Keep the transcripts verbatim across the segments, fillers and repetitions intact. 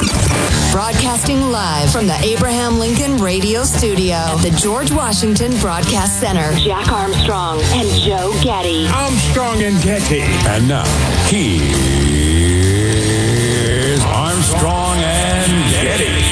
Broadcasting live from the Abraham Lincoln Radio Studio at the George Washington Broadcast Center. Jack Armstrong and Joe Getty. Armstrong and Getty. And now, here's Armstrong and Getty.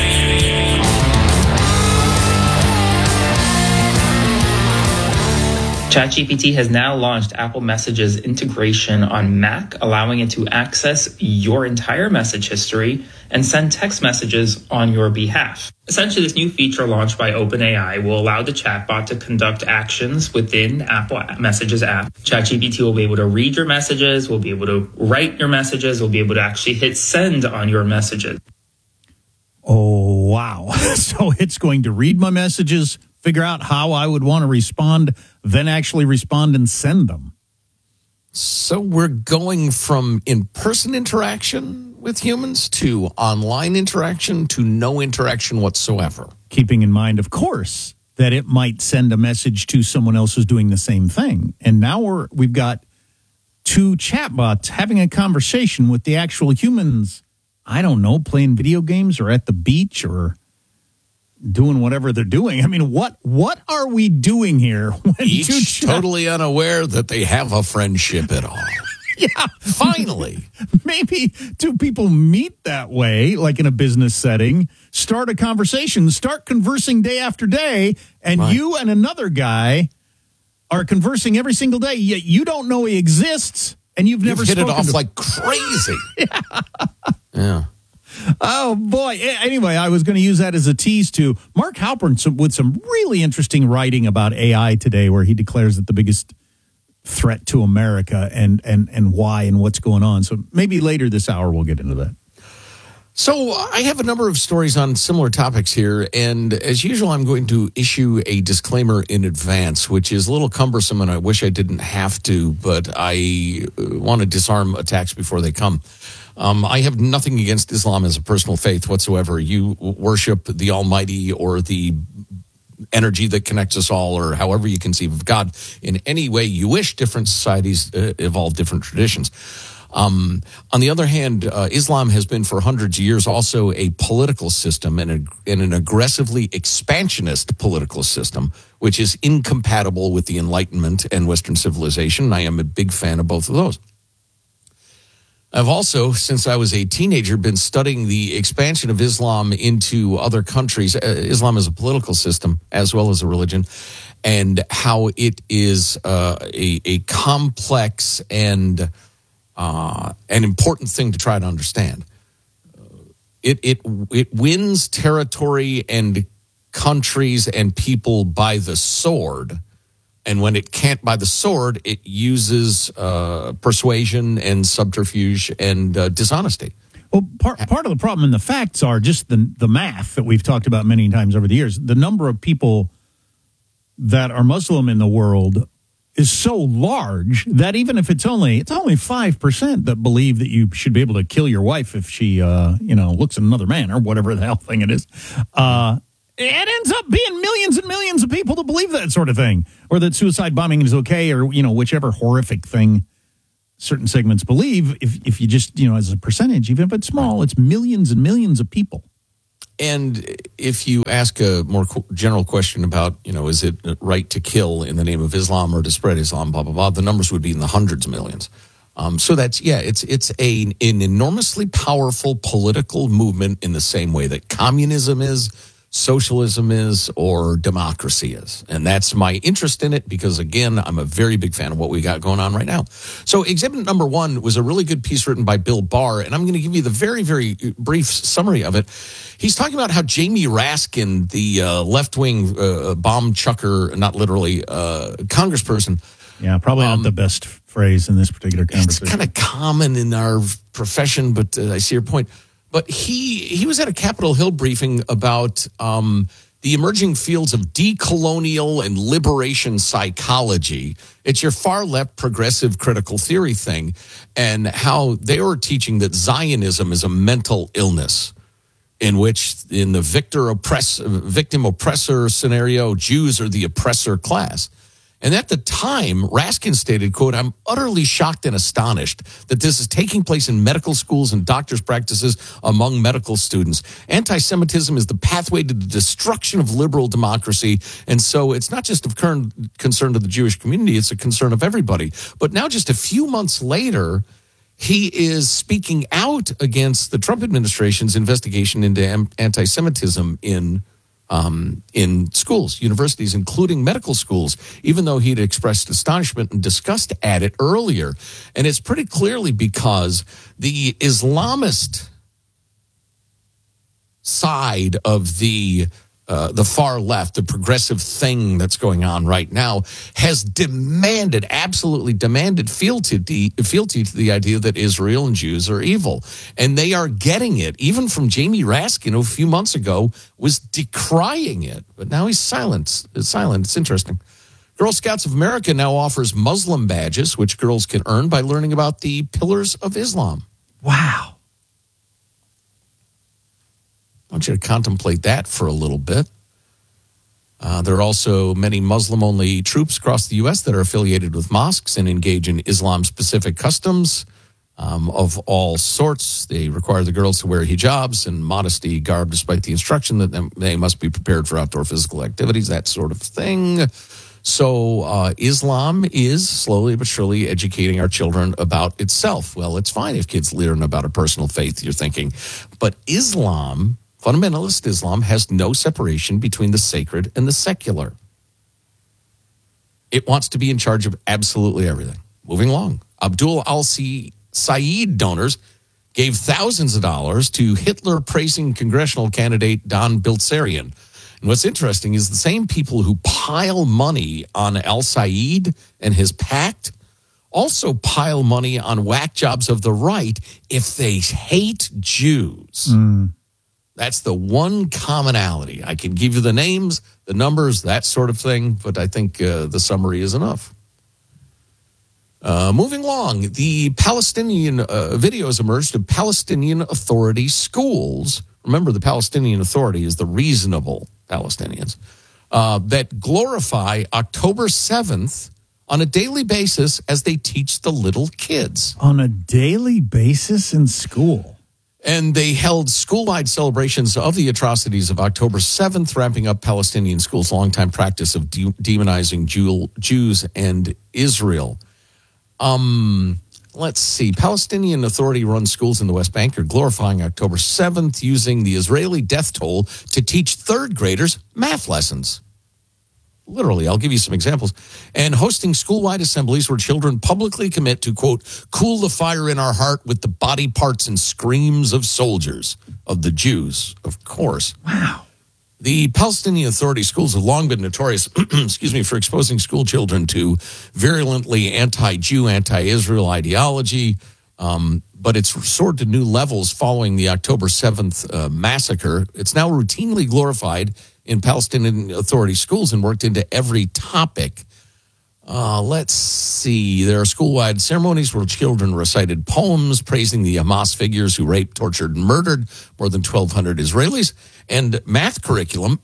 ChatGPT has now launched Apple Messages integration on Mac, allowing it to access your entire message history and send text messages on your behalf. Essentially, this new feature launched by OpenAI will allow the chatbot to conduct actions within Apple Messages app. ChatGPT will be able to read your messages, will be able to write your messages, will be able to actually hit send on your messages. Oh, wow. So it's going to read my messages, figure out how I would want to respond, then actually respond and send them. So we're going from in-person interaction with humans to online interaction to no interaction whatsoever. Keeping in mind, of course, that it might send a message to someone else who's doing the same thing. And now we're, we've got two chatbots having a conversation with the actual humans, I don't know, playing video games or at the beach or doing whatever they're doing. I mean, what what are we doing here? When Each two ch- totally unaware that they have a friendship at all. Yeah. Finally. Maybe two people meet that way, like in a business setting, start a conversation, start conversing day after day, and Right. you and another guy are conversing every single day, yet you don't know he exists, and you've never You've hit it spoken off to like crazy. yeah. yeah. Oh, boy. Anyway, I was going to use that as a tease to Mark Halpern with some really interesting writing about A I today, where he declares that the biggest threat to America and, and, and why and what's going on. So maybe later this hour we'll get into that. So I have a number of stories on similar topics here, and as usual, I'm going to issue a disclaimer in advance, which is a little cumbersome, and I wish I didn't have to, but I want to disarm attacks before they come. Um, I have nothing against Islam as a personal faith whatsoever. You worship the Almighty or the energy that connects us all, or however you conceive of God in any way you wish. Different societies uh, evolve different traditions. Um, on the other hand, uh, Islam has been for hundreds of years also a political system and, a, and an aggressively expansionist political system, which is incompatible with the Enlightenment and Western civilization. I am a big fan of both of those. I've also, since I was a teenager, been studying the expansion of Islam into other countries. Uh, Islam is a political system as well as a religion, and how it is uh, a, a complex and uh, an important thing to try to understand. It it it wins territory and countries and people by the sword. And when it can't by the sword, it uses uh, persuasion and subterfuge and uh, dishonesty. Well, part part of the problem and the facts are just the the math that we've talked about many times over the years. The number of people that are Muslim in the world is so large that even if it's only it's only five percent that believe that you should be able to kill your wife if she uh, you know looks at another man or whatever the hell thing it is. Uh, It ends up being millions and millions of people that believe that sort of thing, or that suicide bombing is okay, or, you know, whichever horrific thing certain segments believe. If if you just, you know, as a percentage, even if it's small, it's millions and millions of people. And if you ask a more general question about, you know, is it right to kill in the name of Islam or to spread Islam, blah, blah, blah, the numbers would be in the hundreds of millions. Um, so that's, yeah, it's it's a, an enormously powerful political movement in the same way that communism is, socialism is, or democracy is. And that's my interest in it because, again, I'm a very big fan of what we got going on right now. So exhibit number one was a really good piece written by Bill Barr, and I'm going to give you the very, very brief summary of it. He's talking about how Jamie Raskin, the uh, left-wing uh, bomb chucker, not literally, uh, congressperson. Yeah, probably um, not the best phrase in this particular conversation. It's kind of common in our profession, but uh, I see your point. But he he was at a Capitol Hill briefing about um, the emerging fields of decolonial and liberation psychology. It's your far left progressive critical theory thing, and how they were teaching that Zionism is a mental illness in which, in the victor oppress, victim oppressor scenario, Jews are the oppressor class. And at the time, Raskin stated, quote, "I'm utterly shocked and astonished that this is taking place in medical schools and doctors' practices among medical students. Anti-Semitism is the pathway to the destruction of liberal democracy. And so it's not just of current concern to the Jewish community, it's a concern of everybody." But now just a few months later, he is speaking out against the Trump administration's investigation into anti-Semitism in Um, in schools, universities, including medical schools, even though he'd expressed astonishment and disgust at it earlier. And it's pretty clearly because the Islamist side of the uh, the far left, the progressive thing that's going on right now, has demanded, absolutely demanded fealty, fealty to the idea that Israel and Jews are evil. And they are getting it. Even from Jamie Raskin, who a few months ago was decrying it. But now he's silent. It's silent. It's interesting. Girl Scouts of America now offers Muslim badges, which girls can earn by learning about the pillars of Islam. Wow. I want you to contemplate that for a little bit. Uh, there are also many Muslim-only troops across the U S that are affiliated with mosques and engage in Islam-specific customs um, of all sorts. They require the girls to wear hijabs and modesty garb, despite the instruction that they must be prepared for outdoor physical activities, that sort of thing. So uh, Islam is slowly but surely educating our children about itself. Well, it's fine if kids learn about a personal faith, you're thinking. But Islam... Fundamentalist Islam has no separation between the sacred and the secular. It wants to be in charge of absolutely everything. Moving along. Abdul al-Said donors gave thousands of dollars to Hitler-praising congressional candidate Don Bilzerian. And what's interesting is the same people who pile money on al-Said and his pact also pile money on whack jobs of the right if they hate Jews. Mm. That's the one commonality. I can give you the names, the numbers, that sort of thing, but I think uh, the summary is enough. Uh, moving along, the Palestinian uh, videos emerged of Palestinian Authority schools. Remember, the Palestinian Authority is the reasonable Palestinians uh, that glorify October seventh on a daily basis as they teach the little kids. On a daily basis in school? And they held school-wide celebrations of the atrocities of October seventh, ramping up Palestinian schools' longtime practice of de- demonizing Jew- Jews and Israel. Um, let's see. Palestinian Authority-run schools in the West Bank are glorifying October seventh using the Israeli death toll to teach third graders math lessons. Literally, I'll give you some examples. And hosting school-wide assemblies where children publicly commit to, quote, cool the fire in our heart with the body parts and screams of soldiers, of the Jews, of course. Wow. The Palestinian Authority schools have long been notorious, excuse me, for exposing school children to virulently anti-Jew, anti-Israel ideology. Um, but it's soared to new levels following the October seventh uh, massacre. It's now routinely glorified in Palestinian Authority schools and worked into every topic. Uh, let's see. There are school-wide ceremonies where children recited poems praising the Hamas figures who raped, tortured, and murdered more than twelve hundred Israelis. And math curriculum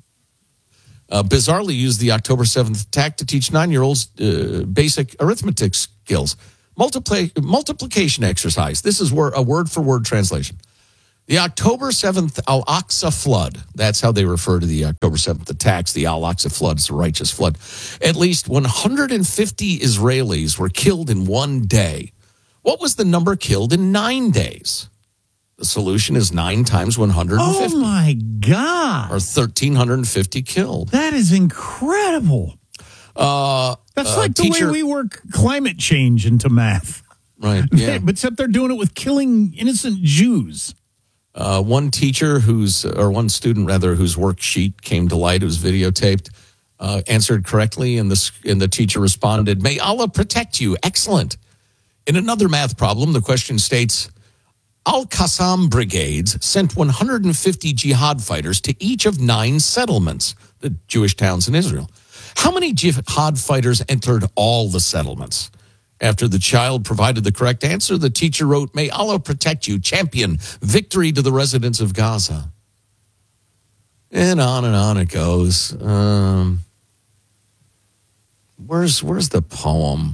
uh, bizarrely used the October seventh attack to teach nine-year-olds uh, basic arithmetic skills. Multiply, multiplication exercise. This is word, a word-for-word translation. The October seventh Al-Aqsa flood, that's how they refer to the October seventh attacks. The Al-Aqsa flood is a righteous flood. At least one hundred fifty Israelis were killed in one day. What was the number killed in nine days? The solution is nine times one hundred fifty. Oh, my God. Or one thousand three hundred fifty killed. That is incredible. Uh, That's uh, like the teacher, way we work climate change into math. Right, yeah. Except they're doing it with killing innocent Jews. Uh, one teacher who's, or one student rather, whose worksheet came to light, it was videotaped, uh, answered correctly, and the, and the teacher responded, "May Allah protect you." Excellent. In another math problem, the question states, Al-Qassam brigades sent one hundred fifty jihad fighters to each of nine settlements, the Jewish towns in Israel. How many jihad fighters entered all the settlements? After the child provided the correct answer, the teacher wrote, "May Allah protect you, champion, victory to the residents of Gaza." And on and on it goes. Um, where's where's the poem?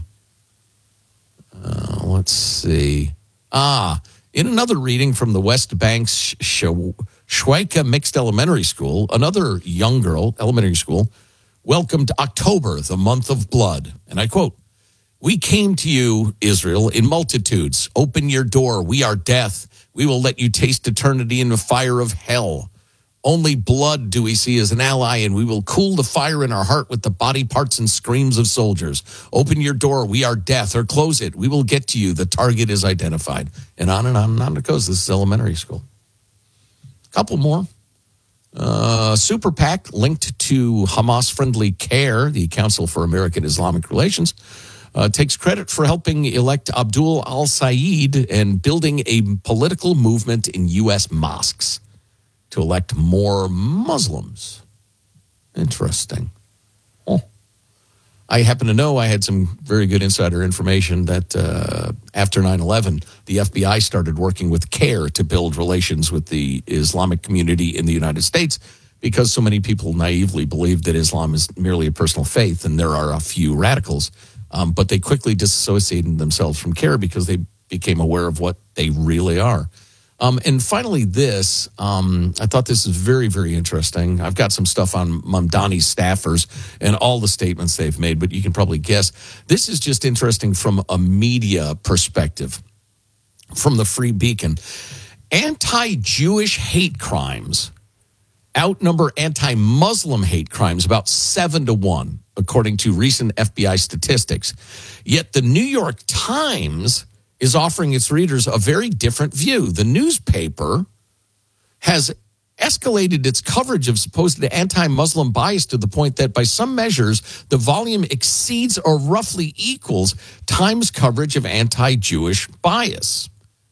Uh, let's see. Ah, in another reading from the West Bank's Schweika Mixed Elementary School, another young girl, elementary school, welcomed October, the month of blood. And I quote, "We came to you, Israel, in multitudes. Open your door. We are death. We will let you taste eternity in the fire of hell. Only blood do we see as an ally, and we will cool the fire in our heart with the body parts and screams of soldiers. Open your door. We are death. Or close it. We will get to you. The target is identified." And on and on and on it goes. This is elementary school. A couple more. Uh, Super PAC linked to Hamas-friendly CARE, the Council for American Islamic Relations, uh, takes credit for helping elect Abdul al-Sayed and building a political movement in U S mosques to elect more Muslims. Interesting. Oh. I happen to know I had some very good insider information that uh, after nine eleven, the F B I started working with CARE to build relations with the Islamic community in the United States because so many people naively believe that Islam is merely a personal faith, and there are a few radicals. Um, but they quickly disassociated themselves from CARE because they became aware of what they really are. Um, and finally, this, um, I thought this is very, very interesting. I've got some stuff on Mamdani's staffers and all the statements they've made, but you can probably guess. This is just interesting from a media perspective, from the Free Beacon. Anti-Jewish hate crimes outnumber anti-Muslim hate crimes about seven to one, according to recent F B I statistics. Yet the New York Times is offering its readers a very different view. The newspaper has escalated its coverage of supposed anti-Muslim bias to the point that by some measures, the volume exceeds or roughly equals Times coverage of anti-Jewish bias.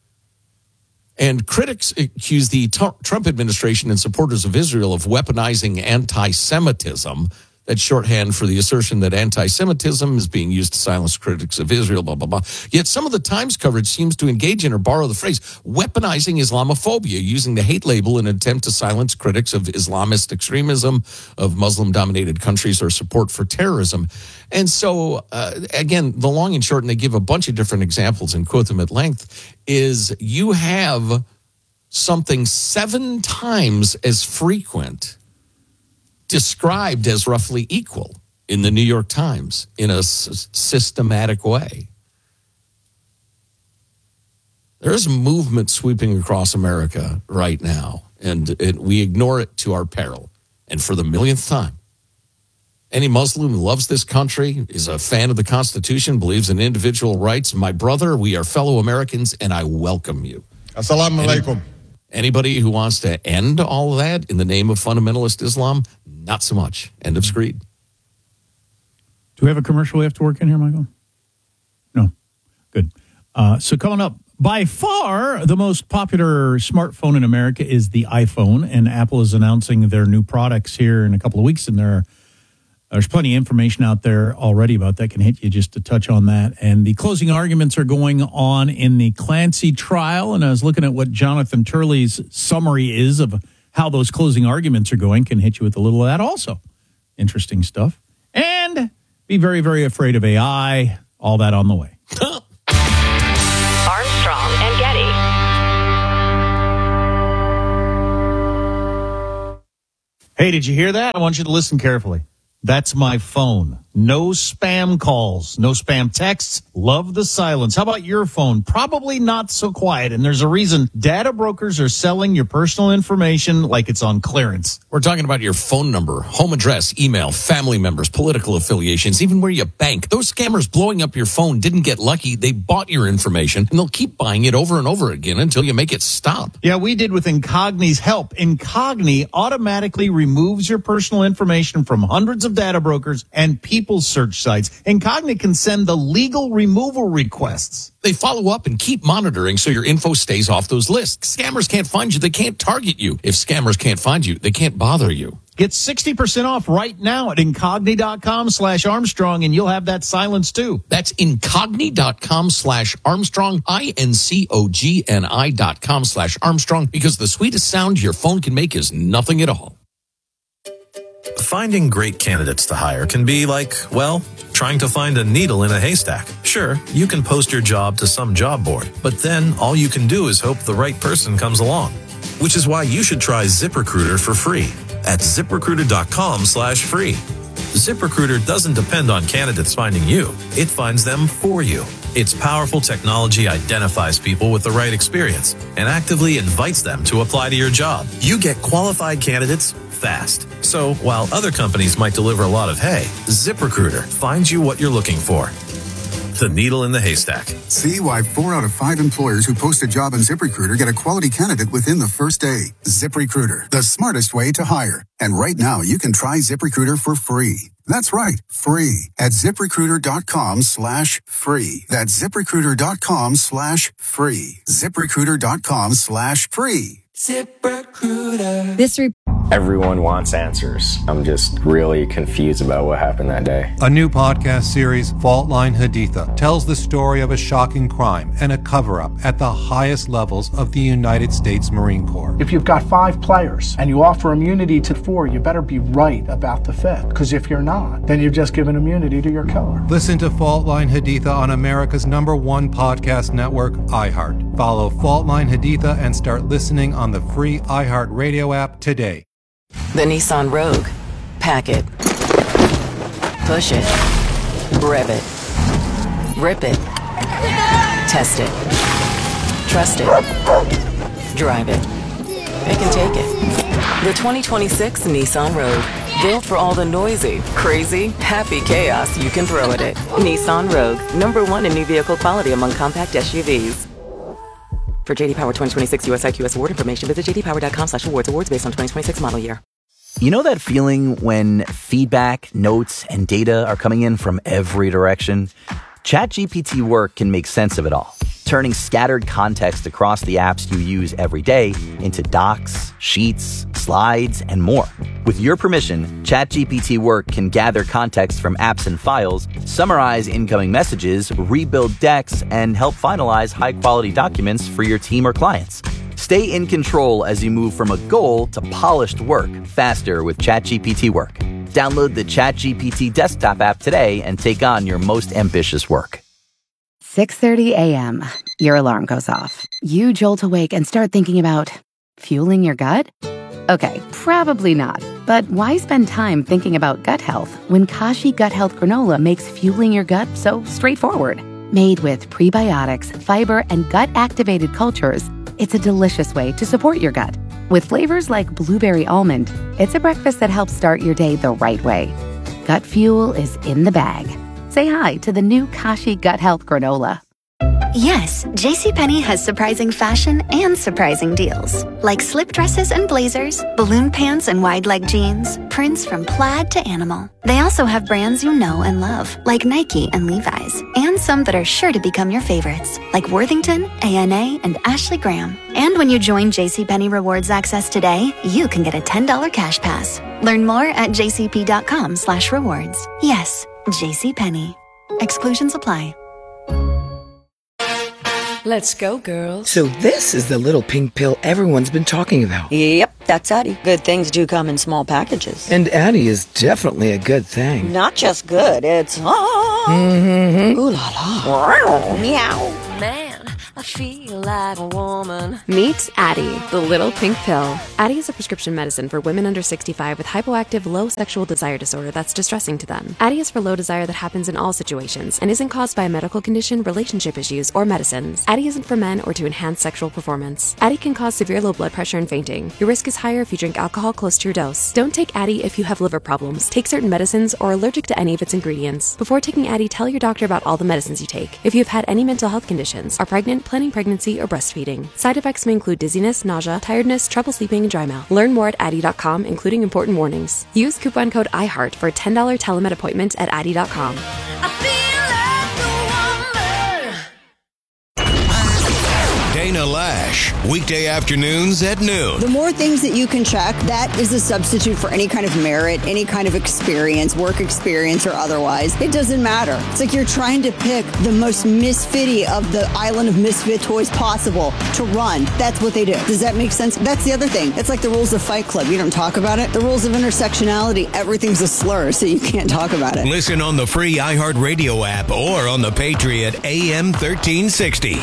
And critics accuse the Trump administration and supporters of Israel of weaponizing anti-Semitism. That's shorthand for the assertion that anti-Semitism is being used to silence critics of Israel, blah, blah, blah. Yet some of the Times coverage seems to engage in or borrow the phrase weaponizing Islamophobia, using the hate label in an attempt to silence critics of Islamist extremism, of Muslim-dominated countries, or support for terrorism. And so, uh, again, the long and short, and they give a bunch of different examples and quote them at length, is you have something seven times as frequent described as roughly equal in the New York Times in a s- systematic way. There's a movement sweeping across America right now, and it, we ignore it to our peril. And for the millionth time, any Muslim who loves this country, is a fan of the Constitution, believes in individual rights, my brother, we are fellow Americans, and I welcome you. Assalamu alaikum. Anybody who wants to end all of that in the name of fundamentalist Islam, not so much. End of screed. Do we have a commercial we have to work in here, Michael? No. Good. Uh, so coming up, by far the most popular smartphone in America is the iPhone, and Apple is announcing their new products here in a couple of weeks, and there are There's plenty of information out there already about that. Can hit you just to touch on that. And the closing arguments are going on in the Clancy trial. And I was looking at what Jonathan Turley's summary is of how those closing arguments are going. Can hit you with a little of that also. Interesting stuff. And be very, very afraid of A I. All that on the way. Armstrong and Getty. Hey, did you hear that? I want you to listen carefully. That's my phone. No spam calls, no spam texts. Love the silence. How about your phone? Probably not so quiet. And there's a reason. Data brokers are selling your personal information like it's on clearance. We're talking about your phone number, home address, email, family members, political affiliations, even where you bank. Those scammers blowing up your phone didn't get lucky. They bought your information, and they'll keep buying it over and over again until you make it stop. Yeah, we did with Incogni's help. Incogni automatically removes your personal information from hundreds of data brokers and people's search sites. Incogni can send the legal removal requests. They follow up and keep monitoring so your info stays off those lists. Scammers can't find you. They can't target you. If scammers can't find you, they can't bother you. Get sixty percent off right now at incogni.com slash Armstrong, and you'll have that silence too. That's incogni.com slash Armstrong, I N C O G N I dot com slash Armstrong, because the sweetest sound your phone can make is nothing at all. Finding great candidates to hire can be like, well, Trying to find a needle in a haystack? Sure, you can post your job to some job board, but then all you can do is hope the right person comes along. Which is why you should try ZipRecruiter for free at ZipRecruiter.com slash free. ZipRecruiter doesn't depend on candidates finding you. It finds them for you. Its powerful technology identifies people with the right experience and actively invites them to apply to your job. You get qualified candidates fast. So while other companies might deliver a lot of hay, ZipRecruiter finds you what you're looking for. The needle in the haystack. See why four out of five employers who post a job on ZipRecruiter get a quality candidate within the first day. ZipRecruiter, the smartest way to hire. And right now, you can try ZipRecruiter for free. That's right, free at ZipRecruiter.com slash free. That's ZipRecruiter.com slash free. ZipRecruiter.com slash free. ZipRecruiter. This re- Everyone wants answers. I'm just really confused about what happened that day. A new podcast series, Fault Line Haditha, tells the story of a shocking crime and a cover-up at the highest levels of the United States Marine Corps. If you've got five players and you offer immunity to four, you better be right about the fifth. Because if you're not, then you've just given immunity to your killer. Listen to Fault Line Haditha on America's number one podcast network, iHeart. Follow Fault Line Haditha and start listening on the free iHeart Radio app today. The Nissan Rogue. Pack it. Push it. Rev it. Rip it. Test it. Trust it. Drive it. It can take it. The twenty twenty-six Nissan Rogue. Built for all the noisy, crazy, happy chaos you can throw at it. Nissan Rogue. Number one in new vehicle quality among compact S U Vs. For J D Power twenty twenty-six U S I Q S award information, visit jdpower.com slash awards. Awards based on twenty twenty-six model year. You know that feeling when feedback, notes, and data are coming in from every direction? ChatGPT Work can make sense of it all, turning scattered context across the apps you use every day into docs, sheets, slides, and more. With your permission, ChatGPT Work can gather context from apps and files, summarize incoming messages, rebuild decks, and help finalize high-quality documents for your team or clients. Stay in control as you move from a goal to polished work faster with ChatGPT Work. Download the ChatGPT desktop app today and take on your most ambitious work. six thirty a.m. Your alarm goes off. You jolt awake and start thinking about fueling your gut? Okay, probably not. But why spend time thinking about gut health when Kashi Gut Health Granola makes fueling your gut so straightforward? Made with prebiotics, fiber, and gut-activated cultures, it's a delicious way to support your gut. With flavors like blueberry almond, it's a breakfast that helps start your day the right way. Gut fuel is in the bag. Say hi to the new Kashi Gut Health Granola. Yes, JCPenney has surprising fashion and surprising deals. Like slip dresses and blazers, balloon pants and wide leg jeans, prints from plaid to animal. They also have brands you know and love, like Nike and Levi's, and some that are sure to become your favorites, like Worthington, A N A, and Ashley Graham. And when you join JCPenney Rewards Access today, you can get a ten dollars cash pass. Learn more at jcp.com slash rewards. Yes, JCPenney. Exclusions apply. Let's go, girls. So this is the little pink pill everyone's been talking about. Yep, that's Addie. Good things do come in small packages. And Addie is definitely a good thing. Not just good, it's... Ah. Mm-hmm. Ooh la la. Meow. Man, I feel like a woman. Meet Addie, the little pink pill. Addie is a prescription medicine for women under sixty-five with hypoactive low sexual desire disorder that's distressing to them. Addie is for low desire that happens in all situations and isn't caused by a medical condition, relationship issues, or medicines. Addie isn't for men or to enhance sexual performance. Addie can cause severe low blood pressure and fainting. Your risk is higher if you drink alcohol close to your dose. Don't take Addie if you have liver problems, take certain medicines, or are allergic to any of its ingredients. Before taking Addie, tell your doctor about all the medicines you take. If you have had any mental health conditions, are pregnant, planning pregnancy, or breastfeeding. Side effects may include dizziness, nausea, tiredness, trouble sleeping, and dry mouth. Learn more at Addie dot com, including important warnings. Use coupon code iHeart for a ten dollars telemed appointment at Addie dot com. Dano Lash, weekday afternoons at noon. The more things that you can check, that is a substitute for any kind of merit, any kind of experience, work experience or otherwise. It doesn't matter. It's like you're trying to pick the most misfitty of the island of misfit toys possible to run. That's what they do. Does that make sense? That's the other thing. It's like the rules of Fight Club. You don't talk about it. The rules of intersectionality, everything's a slur, so you can't talk about it. Listen on the free iHeartRadio app or on the Patriot A M thirteen sixty.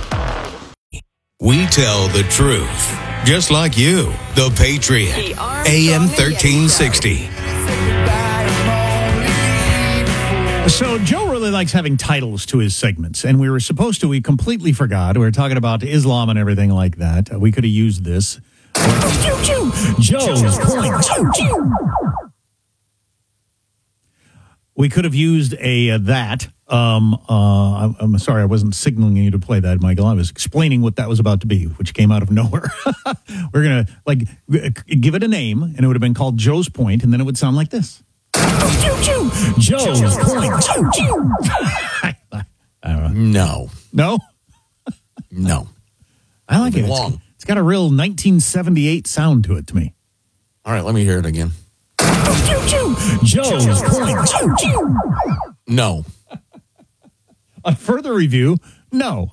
We tell the truth, just like you. The Patriot, A M thirteen sixty. So Joe really likes having titles to his segments, and we were supposed to. We completely forgot. We were talking about Islam and everything like that. Uh, we could have used this. Joe's point. We could have used a uh, that. Um, uh, I'm sorry, I wasn't signaling you to play that, Michael. I was explaining what that was about to be, which came out of nowhere. We're going to like give it a name, and it would have been called Joe's Point, and then it would sound like this. Joe's Point. No. No? No. I like it. It's, long. it's got a real nineteen seventy-eight sound to it to me. All right, let me hear it again. Joe's Point. No. On further review, no.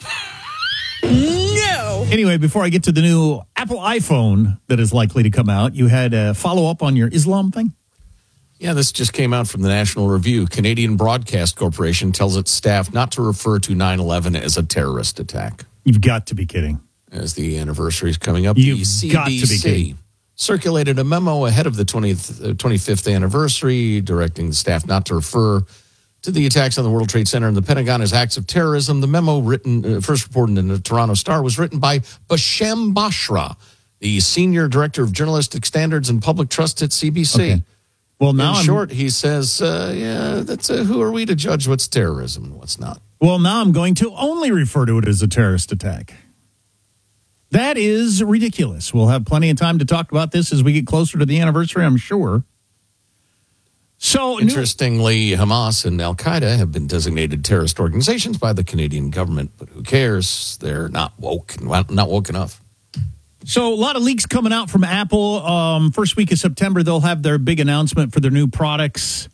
No. Anyway, before I get to the new Apple iPhone that is likely to come out, you had a follow-up on your Islam thing? Yeah, this just came out from the National Review. Canadian Broadcast Corporation tells its staff not to refer to nine eleven as a terrorist attack. You've got to be kidding. As the anniversary is coming up, You've the C B C got to be kidding. circulated a memo ahead of the twentieth, uh, twenty-fifth anniversary directing the staff not to refer to the attacks on the World Trade Center and the Pentagon as acts of terrorism. The memo, written uh, first reported in the Toronto Star, was written by Bashem Bashra, the Senior Director of Journalistic Standards and Public Trust at C B C. Okay. Well, now in I'm, short, he says, uh, yeah, that's uh, who are we to judge what's terrorism and what's not? Well, now I'm going to only refer to it as a terrorist attack. That is ridiculous. We'll have plenty of time to talk about this as we get closer to the anniversary, I'm sure. So, interestingly, Hamas and Al-Qaeda have been designated terrorist organizations by the Canadian government, but who cares? They're not woke, not woke enough. So a lot of leaks coming out from Apple. Um, first week of September, they'll have their big announcement for their new products.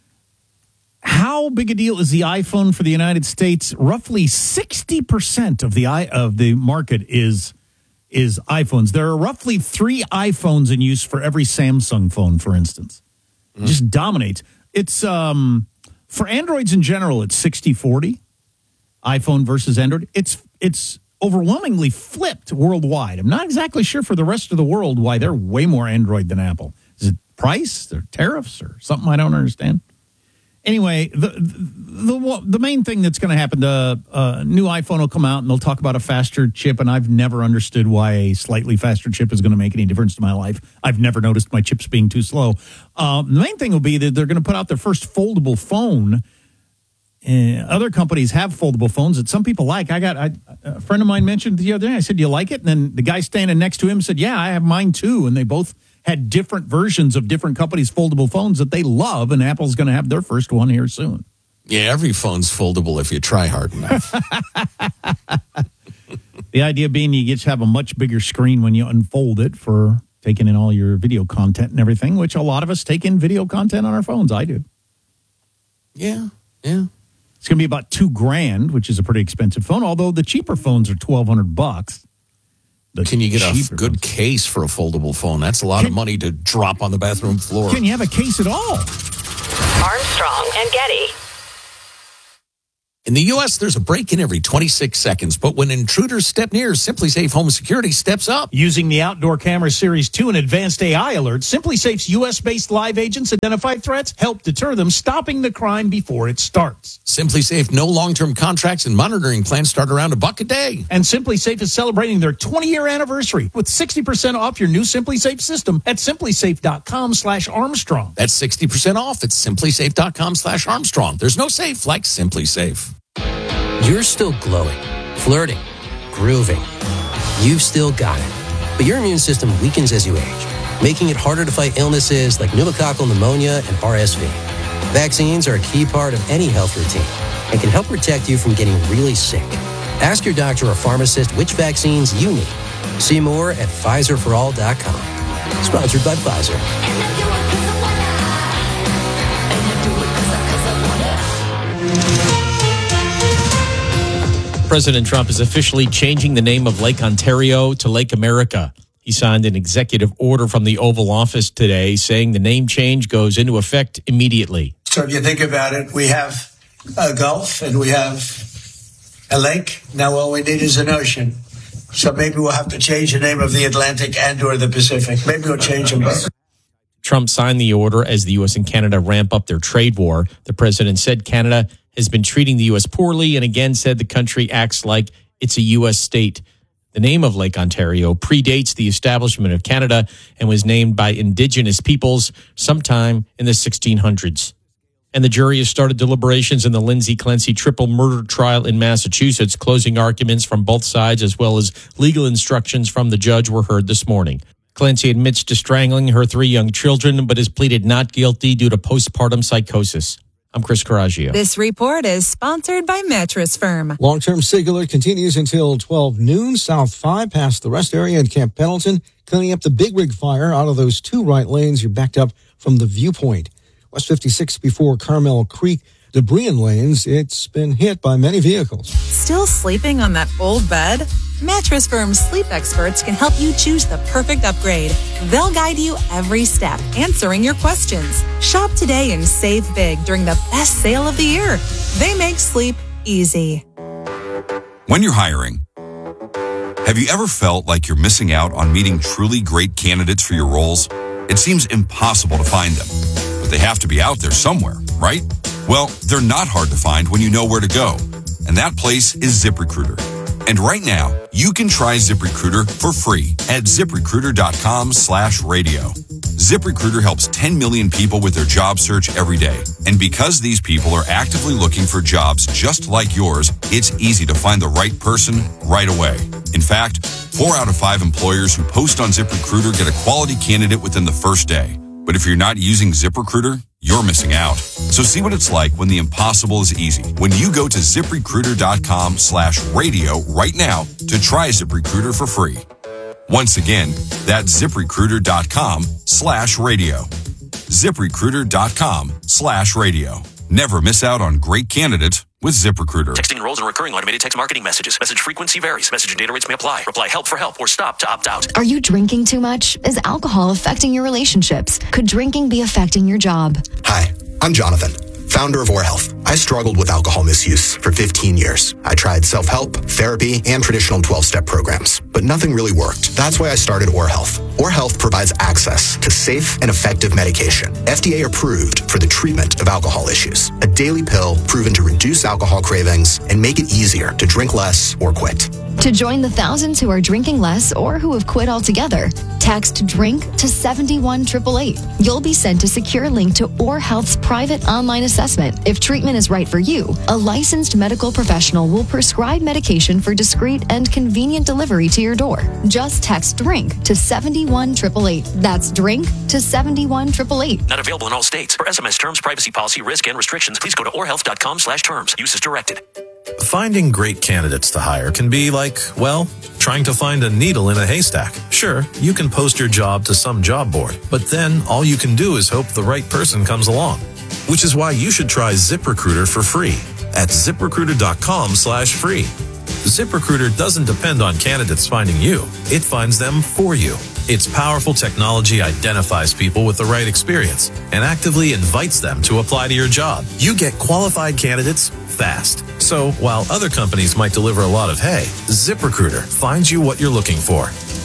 How big a deal is the iPhone for the United States? Roughly sixty percent of the i of the market is is iPhones. There are roughly three iPhones in use for every Samsung phone, for instance. It just dominates. It's um, for Androids in general, it's sixty forty, iPhone versus Android. It's it's overwhelmingly flipped worldwide. I'm not exactly sure for the rest of the world why they're way more Android than Apple. Is it price or tariffs or something I don't understand? Anyway, the the the, the main thing that's going to happen, the uh, new iPhone will come out and they'll talk about a faster chip, and I've never understood why a slightly faster chip is going to make any difference to my life. I've never noticed my chips being too slow. Um, the main thing will be that they're going to put out their first foldable phone. Uh, other companies have foldable phones that some people like. I got I, a friend of mine mentioned the other day. I said, "Do you like it?" And then the guy standing next to him said, "Yeah, I have mine too." And they both had different versions of different companies' foldable phones that they love. And Apple's going to have their first one here soon. Yeah, every phone's foldable if you try hard enough. The idea being you just have a much bigger screen when you unfold it for taking in all your video content and everything, which a lot of us take in video content on our phones. I do. Yeah, yeah. It's going to be about two grand, which is a pretty expensive phone, although the cheaper phones are twelve hundred bucks. The Can you get a good ones. case for a foldable phone? That's a lot can, of money to drop on the bathroom floor. Can you have a case at all? Armstrong and Getty. In the U S, there's a break-in every twenty-six seconds, but when intruders step near, SimpliSafe Home Security steps up. Using the Outdoor Camera Series two and advanced A I alerts, SimpliSafe's U S-based live agents identify threats, help deter them, stopping the crime before it starts. SimpliSafe, no long-term contracts and monitoring plans start around a buck a day. And SimpliSafe is celebrating their twenty-year anniversary with sixty percent off your new SimpliSafe system at SimpliSafe.com slash Armstrong. That's sixty percent off at SimpliSafe.com slash Armstrong. There's no safe like SimpliSafe. You're still glowing, flirting, grooving. You've still got it. But your immune system weakens as you age, making it harder to fight illnesses like pneumococcal pneumonia and R S V. Vaccines are a key part of any health routine and can help protect you from getting really sick. Ask your doctor or pharmacist which vaccines you need. See more at Pfizer for all dot com. Sponsored by Pfizer. President Trump is officially changing the name of Lake Ontario to Lake America. He signed an executive order from the Oval Office today saying the name change goes into effect immediately. So if you think about it, we have a Gulf and we have a lake. Now all we need is an ocean. So maybe we'll have to change the name of the Atlantic and or the Pacific. Maybe we'll change them both. Trump signed the order as the U S and Canada ramp up their trade war. The president said Canada has been treating the U S poorly and again said the country acts like it's a U S state. The name of Lake Ontario predates the establishment of Canada and was named by Indigenous peoples sometime in the sixteen hundreds. And the jury has started deliberations in the Lindsay Clancy triple murder trial in Massachusetts. Closing arguments from both sides as well as legal instructions from the judge were heard this morning. Clancy admits to strangling her three young children, but has pleaded not guilty due to postpartum psychosis. I'm Chris Coraggio. This report is sponsored by Mattress Firm. Long-term singular continues until twelve noon. South five past the rest area in Camp Pendleton. Cleaning up the Big Rig fire out of those two right lanes. You're backed up from the viewpoint. West fifty-six before Carmel Creek. Debris in lanes. It's been hit by many vehicles. Still sleeping on that old bed? Mattress Firm's sleep experts can help you choose the perfect upgrade. They'll guide you every step, answering your questions. Shop today and save big during the best sale of the year. They make sleep easy. When you're hiring, have you ever felt like you're missing out on meeting truly great candidates for your roles? It seems impossible to find them, but they have to be out there somewhere, right? Well, they're not hard to find when you know where to go, and that place is ZipRecruiter. And right now, you can try ZipRecruiter for free at ZipRecruiter.com slash radio. ZipRecruiter helps ten million people with their job search every day. And because these people are actively looking for jobs just like yours, it's easy to find the right person right away. In fact, four out of five employers who post on ZipRecruiter get a quality candidate within the first day. But if you're not using ZipRecruiter, you're missing out. So see what it's like when the impossible is easy. When you go to ZipRecruiter.com slash radio right now to try ZipRecruiter for free. Once again, that's ZipRecruiter.com slash radio. ZipRecruiter.com slash radio. Never miss out on great candidates with ZipRecruiter. Texting enrolls in recurring automated text marketing messages. Message frequency varies. Message and data rates may apply. Reply help for help or stop to opt out. Are you drinking too much? Is alcohol affecting your relationships? Could drinking be affecting your job? Hi, I'm Jonathan, founder of Or Health. I struggled with alcohol misuse for fifteen years. I tried self-help, therapy, and traditional twelve-step programs, but nothing really worked. That's why I started Or Health. Or Health provides access to safe and effective medication, F D A approved for the treatment of alcohol issues. A daily pill proven to reduce alcohol cravings and make it easier to drink less or quit. To join the thousands who are drinking less or who have quit altogether, text DRINK to seven one eight eight eight. You'll be sent a secure link to Or Health's private online assessment. If treatment is right for you, a licensed medical professional will prescribe medication for discreet and convenient delivery to your door. Just text DRINK to seven one eight eight eight. That's DRINK to seven one eight eight eight. Not available in all states. For S M S terms, privacy policy, risk, and restrictions, please go to orhealth.com slash terms. Use as directed. Finding great candidates to hire can be like, well, trying to find a needle in a haystack. Sure, you can post your job to some job board, but then all you can do is hope the right person comes along. Which is why you should try ZipRecruiter for free at ZipRecruiter.com slash free. ZipRecruiter doesn't depend on candidates finding you. It finds them for you. Its powerful technology identifies people with the right experience and actively invites them to apply to your job. You get qualified candidates fast. So while other companies might deliver a lot of hay, ZipRecruiter finds you what you're looking for.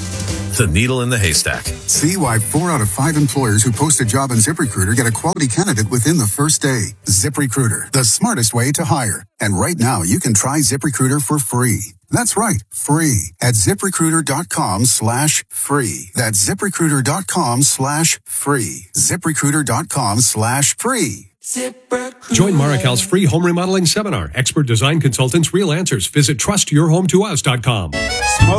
The needle in the haystack. See why four out of five employers who post a job on ZipRecruiter get a quality candidate within the first day. ZipRecruiter, the smartest way to hire. And right now, you can try ZipRecruiter for free. That's right, free at ZipRecruiter.com slash free. That's ZipRecruiter.com slash free. ZipRecruiter.com slash free. Join Marical's free home remodeling seminar. Expert design consultants, real answers. Visit trust your home to us dot com.